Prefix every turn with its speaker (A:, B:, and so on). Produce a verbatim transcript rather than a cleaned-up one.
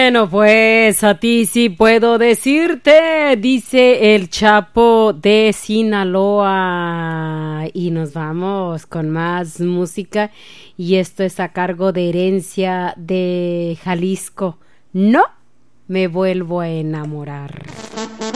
A: Bueno, pues a ti sí puedo decirte, dice el Chapo de Sinaloa. Y nos vamos con más música. Y esto es a cargo de Herencia de Jalisco. No me vuelvo a enamorar.